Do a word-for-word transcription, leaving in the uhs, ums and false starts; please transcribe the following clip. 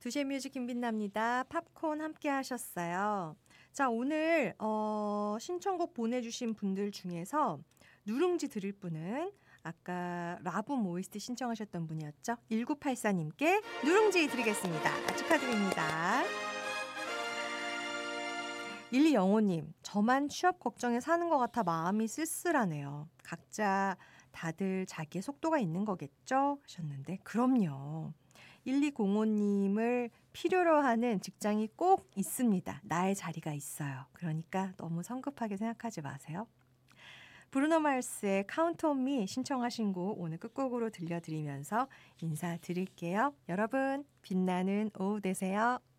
두시의 뮤직 김빛납니다. 팝콘 함께 하셨어요. 자, 오늘 어, 신청곡 보내주신 분들 중에서 누룽지 드릴 분은 아까 라붐 오에스티 신청하셨던 분이었죠. 일구팔사님께 누룽지 드리겠습니다. 축하드립니다. 일이영오님, 저만 취업 걱정에 사는 것 같아 마음이 쓸쓸하네요. 각자 다들 자기의 속도가 있는 거겠죠? 하셨는데 그럼요. 일이공오님을 필요로 하는 직장이 꼭 있습니다. 나의 자리가 있어요. 그러니까 너무 성급하게 생각하지 마세요. 브루노 마르스의 카운트 온 미 신청하신 곡 오늘 끝곡으로 들려드리면서 인사드릴게요. 여러분 빛나는 오후 되세요.